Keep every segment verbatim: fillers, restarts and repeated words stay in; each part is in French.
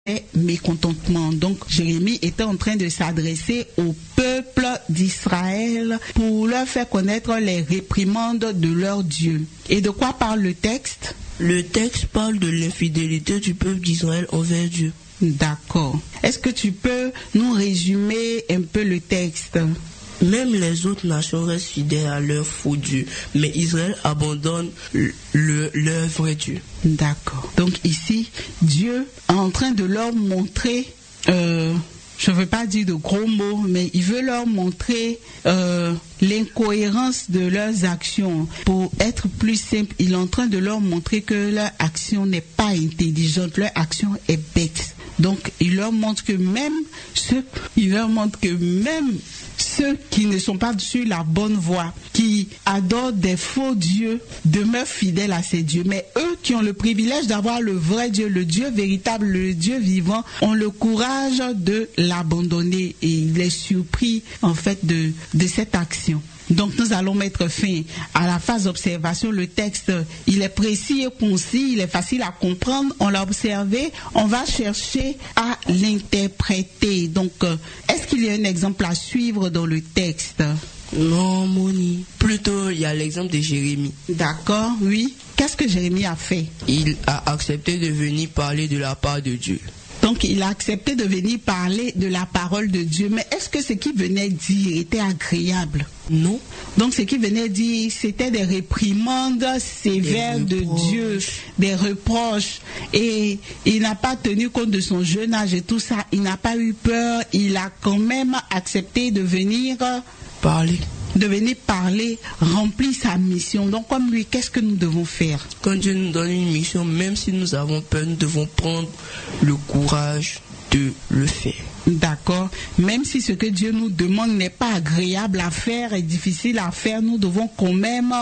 mécontentement. Donc Jérémie était en train de s'adresser au peuple d'Israël pour leur faire connaître les réprimandes de leur Dieu. Et de quoi parle le texte? Le texte parle de l'infidélité du peuple d'Israël envers Dieu. D'accord. Est-ce que tu peux nous résumer un peu le texte? Même les autres nations restent fidèles à leur faux Dieu, mais Israël abandonne le, le, leur vrai Dieu. D'accord. Donc ici, Dieu est en train de leur montrer, euh, je ne veux pas dire de gros mots, mais il veut leur montrer euh, l'incohérence de leurs actions. Pour être plus simple, il est en train de leur montrer que leur action n'est pas intelligente, leur action est bête. Donc il leur montre que même ceux, il leur montre que même ceux qui ne sont pas sur la bonne voie, qui adorent des faux dieux, demeurent fidèles à ces dieux. Mais eux qui ont le privilège d'avoir le vrai Dieu, le Dieu véritable, le Dieu vivant, ont le courage de l'abandonner. Et il est surpris en fait de, de cette action. Donc nous allons mettre fin à la phase d'observation. Le texte, il est précis et concis, il est facile à comprendre. On l'a observé, on va chercher à l'interpréter. Donc, est-ce qu'il y a un exemple à suivre dans le texte? Non, Moni. Plutôt, il y a l'exemple de Jérémie. D'accord, oui. Qu'est-ce que Jérémie a fait? Il a accepté de venir parler de la part de Dieu. Donc, il a accepté de venir parler de la parole de Dieu. Mais est-ce que ce qu'il venait dire était agréable? Non. Donc, ce qu'il venait dire, c'était des réprimandes sévères de Dieu, des reproches. Et il n'a pas tenu compte de son jeune âge et tout ça. Il n'a pas eu peur. Il a quand même accepté de venir parler. de venir parler, remplir sa mission. Donc comme lui, qu'est-ce que nous devons faire? Quand Dieu nous donne une mission, même si nous avons peur, nous devons prendre le courage de le faire. D'accord. Même si ce que Dieu nous demande n'est pas agréable à faire et difficile à faire, nous devons quand même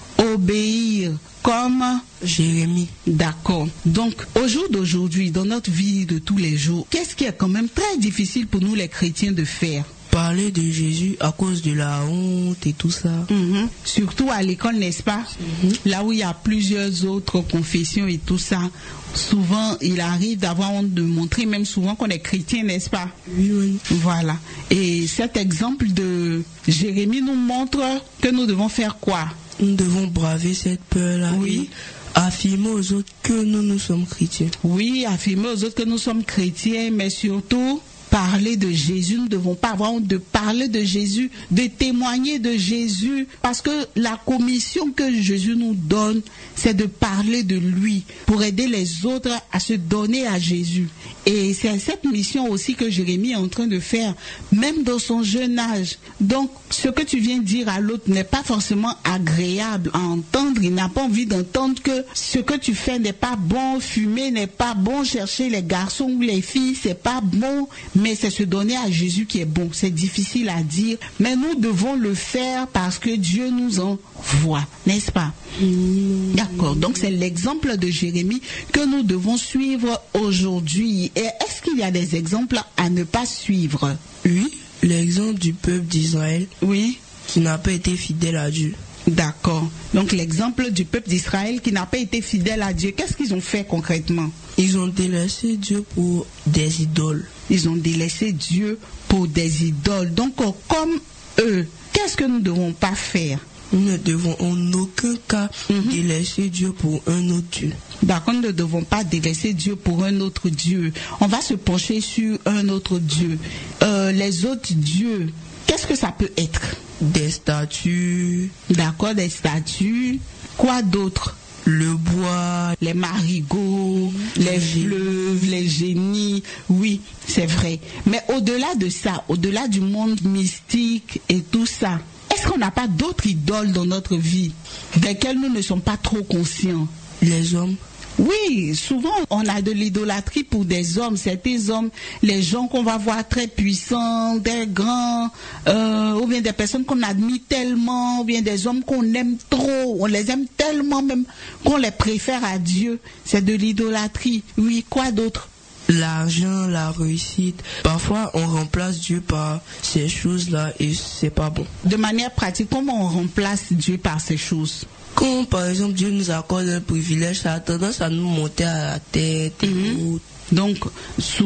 obéir comme Jérémie. D'accord. Donc, au jour d'aujourd'hui, dans notre vie de tous les jours, qu'est-ce qui est quand même très difficile pour nous les chrétiens de faire? Parler de Jésus à cause de la honte et tout ça. Mm-hmm. Surtout à l'école, n'est-ce pas? Mm-hmm. Là où il y a plusieurs autres confessions et tout ça. Souvent, il arrive d'avoir honte de montrer, même souvent qu'on est chrétien, n'est-ce pas? Oui, oui. Voilà. Et cet exemple de Jérémie nous montre que nous devons faire quoi? Nous devons braver cette peur-là. Oui. Affirmer aux autres que nous, nous sommes chrétiens. Oui, affirmer aux autres que nous sommes chrétiens, mais surtout parler de Jésus. Nous ne devons pas avoir honte de parler de Jésus, de témoigner de Jésus, parce que la commission que Jésus nous donne, c'est de parler de lui pour aider les autres à se donner à Jésus. Et c'est cette mission aussi que Jérémie est en train de faire, même dans son jeune âge. Donc, ce que tu viens de dire à l'autre n'est pas forcément agréable à entendre. Il n'a pas envie d'entendre que ce que tu fais n'est pas bon, fumer n'est pas bon, chercher les garçons ou les filles, c'est pas bon. Mais c'est se donner à Jésus qui est bon. C'est difficile à dire, mais nous devons le faire parce que Dieu nous envoie, n'est-ce pas? Mmh. D'accord. Donc c'est l'exemple de Jérémie que nous devons suivre aujourd'hui. Et est-ce qu'il y a des exemples à ne pas suivre? Oui, l'exemple du peuple d'Israël. Oui. Qui n'a pas été fidèle à Dieu. D'accord. Donc l'exemple du peuple d'Israël qui n'a pas été fidèle à Dieu, qu'est-ce qu'ils ont fait concrètement? Ils ont délaissé Dieu pour des idoles. Ils ont délaissé Dieu pour des idoles. Donc comme eux, qu'est-ce que nous ne devons pas faire? Nous ne devons en aucun cas mm-hmm. délaisser Dieu pour un autre Dieu. D'accord, nous ne devons pas délaisser Dieu pour un autre Dieu. On va se pencher sur un autre Dieu. Euh, les autres dieux, qu'est-ce que ça peut être? Des statues. D'accord, des statues. Quoi d'autre? Le bois, les marigots, les fleuves, les génies. Oui, c'est vrai. Mais au-delà de ça, au-delà du monde mystique et tout ça, est-ce qu'on n'a pas d'autres idoles dans notre vie desquelles nous ne sommes pas trop conscients? Les hommes. Oui, souvent on a de l'idolâtrie pour des hommes, certains hommes, les gens qu'on va voir très puissants, des grands, euh, ou bien des personnes qu'on admire tellement, ou bien des hommes qu'on aime trop, on les aime tellement même qu'on les préfère à Dieu. C'est de l'idolâtrie. Oui, quoi d'autre? L'argent, la réussite. Parfois, on remplace Dieu par ces choses-là et c'est pas bon. De manière pratique, comment on remplace Dieu par ces choses? Quand par exemple Dieu nous accorde un privilège, ça a tendance à nous monter à la tête. Mm-hmm. Donc,